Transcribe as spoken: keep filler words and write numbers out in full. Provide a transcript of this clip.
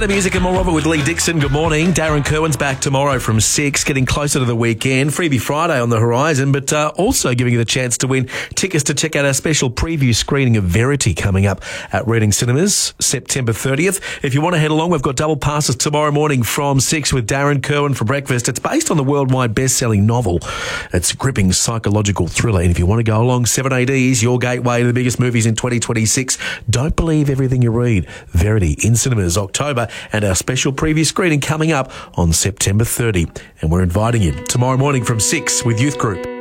Better music and more of it with Lee Dixon. Good morning. Darren Kerwin's back tomorrow from six, getting closer to the weekend. Freebie Friday on the horizon, but uh, also giving you the chance to win tickets to check out our special preview screening of Verity coming up at Reading Cinemas, September thirtieth. If you want to head along, we've got double passes tomorrow morning from six with Darren Kerwin for breakfast. It's based on the worldwide best-selling novel. It's a gripping psychological thriller, and if you want to go along, seven A Ds, your gateway to the biggest movies in twenty twenty-six. Don't believe everything you read. Verity in cinemas October, and our special preview screening coming up on September thirtieth. And we're inviting you tomorrow morning from six with Youth Group.